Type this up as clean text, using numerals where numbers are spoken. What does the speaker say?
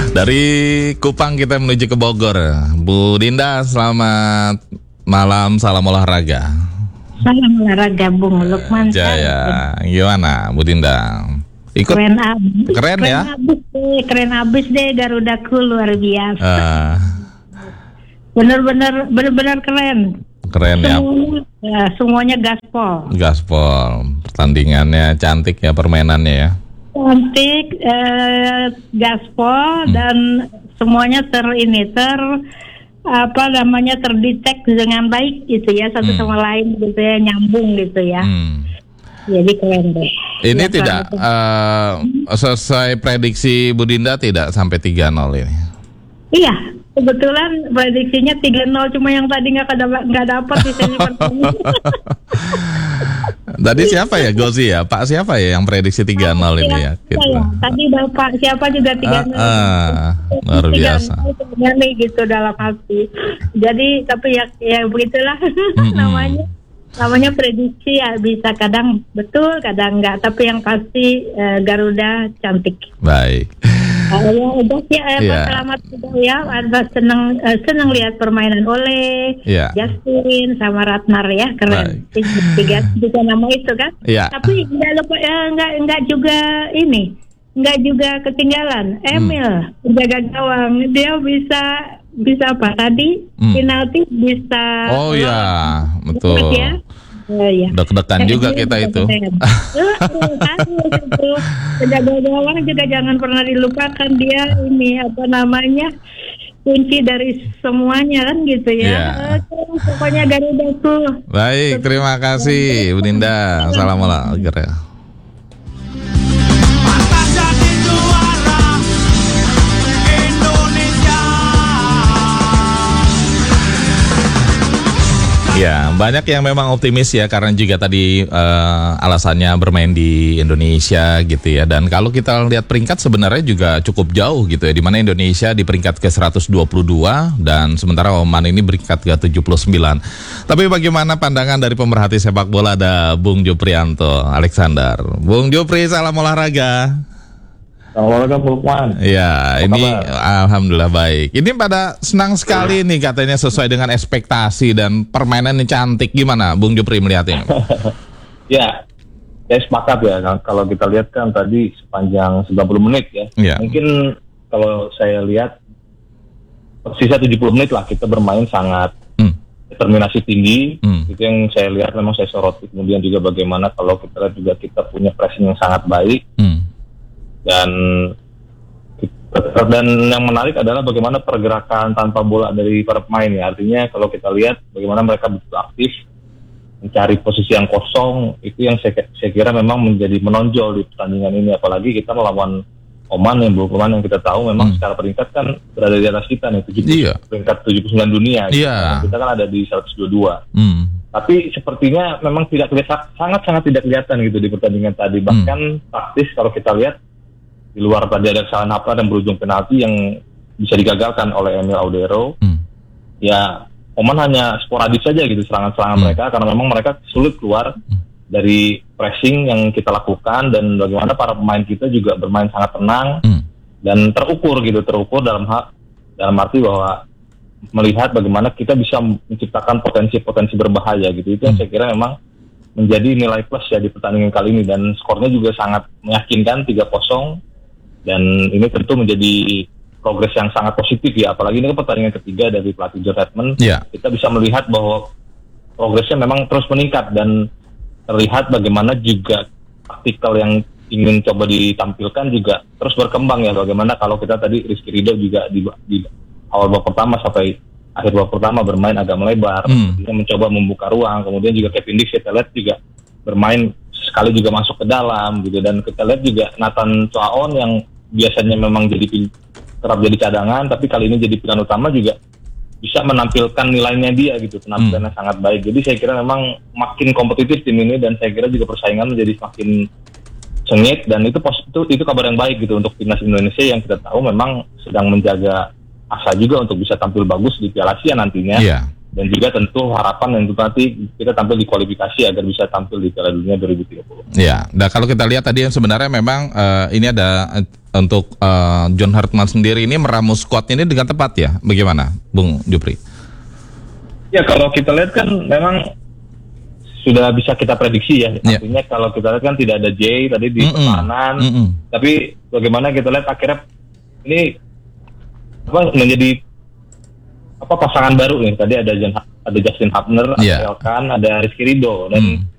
Dari Kupang kita menuju ke Bogor. Bu Dinda, selamat malam, salam olahraga. Salam olahraga, Bung Lukman. Jaya, gimana Bu Dinda? Ikut? Keren ya? Keren abis deh, Garudaku luar biasa. Bener-bener keren. Keren ya. Semuanya gaspol. Gaspol. Pertandingannya cantik ya, permainannya ya. Cantik, gaspol dan semuanya terdetek dengan baik gitu ya, satu sama lain gitu ya, nyambung gitu ya. Jadi keren deh. Ini ya, tidak sesuai prediksi Bu Dinda, tidak sampai 3-0 ini. Iya, kebetulan prediksinya 3-0, cuma yang tadi nggak dapat sisanya pertama. Tadi siapa ya, Gozi ya? Pak siapa ya yang prediksi 3-0 ini ya? Gitu. Tadi Bapak siapa juga 3-0. Luar biasa. Nih gitu dalam hati. Jadi tapi ya begitulah namanya prediksi ya, bisa kadang betul, kadang enggak. Tapi yang pasti Garuda cantik. Baik. Selamat juga ya. Senang lihat permainan Oleh, Justin sama Ratnar ya, keren. Tiga nama itu kan. Tapi enggak juga ketinggalan. Emil penjaga gawang, dia bisa apa tadi? Penalti bisa. Oh ya, betul. Ya? Deg-degan juga kita itu. Penjaga gawang juga jangan pernah dilupakan, dia kunci dari semuanya kan gitu ya. Pokoknya Garuda tuh. Baik, terima kasih Bu Dinda. Assalamualaikum. Ya, banyak yang memang optimis ya, karena juga tadi alasannya bermain di Indonesia gitu ya. Dan kalau kita lihat peringkat sebenarnya juga cukup jauh gitu ya, di mana Indonesia di peringkat ke-122 dan sementara Oman ini peringkat ke-79. Tapi bagaimana pandangan dari pemerhati sepak bola? Ada Bung Juprianto Alexander. Bung Jupri, salam olahraga. Assalamualaikum, Lukman. Ya, ini alhamdulillah baik. Ini pada senang sekali nih, katanya sesuai dengan ekspektasi dan permainannya cantik. Gimana Bung Jupri melihatnya? Ya, saya sepakat ya. Kalau kita lihat kan tadi sepanjang 90 menit ya. Mungkin kalau saya lihat sisa 70 menit lah kita bermain sangat determinasi tinggi. Itu yang saya lihat, memang saya soroti. Kemudian juga bagaimana kalau kita lihat juga kita punya pressing yang sangat baik. Dan yang menarik adalah bagaimana pergerakan tanpa bola dari para pemain ya. Artinya kalau kita lihat bagaimana mereka betul aktif mencari posisi yang kosong, itu yang saya kira memang menjadi menonjol di pertandingan ini. Apalagi kita melawan Oman yang kita tahu memang secara peringkat kan berada di atas kita nih, peringkat 79 dunia. Kita kan ada di 122. Tapi sepertinya memang sangat tidak kelihatan gitu di pertandingan tadi. Bahkan praktis kalau kita lihat, di luar tadi ada kesalahan Hapra dan berujung penalti yang bisa digagalkan oleh Emil Audero. Ya, Oman hanya sporadis saja gitu serangan-serangan mereka, karena memang mereka sulit keluar dari pressing yang kita lakukan, dan bagaimana para pemain kita juga bermain sangat tenang dan terukur dalam arti bahwa melihat bagaimana kita bisa menciptakan potensi-potensi berbahaya gitu. Itu yang saya kira memang menjadi nilai plus ya di pertandingan kali ini, dan skornya juga sangat meyakinkan 3-0. Dan ini tentu menjadi progres yang sangat positif ya, apalagi ini kan pertandingan ketiga dari pelatih John Redmond. Kita bisa melihat bahwa progresnya memang terus meningkat, dan terlihat bagaimana juga taktikal yang ingin coba ditampilkan juga terus berkembang ya. Bagaimana kalau kita tadi Rizky Ridho juga di awal babak pertama sampai akhir babak pertama bermain agak melebar, mencoba membuka ruang. Kemudian juga Kevin Dix kita lihat juga bermain sekali juga masuk ke dalam gitu, dan kita lihat juga Nathan Twaon yang biasanya memang kerap jadi cadangan, tapi kali ini jadi pilihan utama juga bisa menampilkan nilainya dia gitu, penampilannya sangat baik. Jadi saya kira memang makin kompetitif tim ini, dan saya kira juga persaingan menjadi semakin sengit, dan itu kabar yang baik gitu untuk timnas Indonesia yang kita tahu memang sedang menjaga asa juga untuk bisa tampil bagus di Piala Asia nantinya. dan juga tentu harapan untuk nanti kita tampil di kualifikasi agar bisa tampil di Piala Dunia 2030. Ya, nah kalau kita lihat tadi yang sebenarnya memang ini ada untuk John Hartman sendiri ini meramu squad ini dengan tepat ya, bagaimana, Bung Jupri? Ya kalau kita lihat kan memang sudah bisa kita prediksi ya. Artinya kalau kita lihat kan tidak ada Jay tadi di pertahanan, tapi bagaimana kita lihat akhirnya ini menjadi pasangan baru nih. Tadi ada Justin Hubner, ada Elkan, ada Rizky Ridho, dan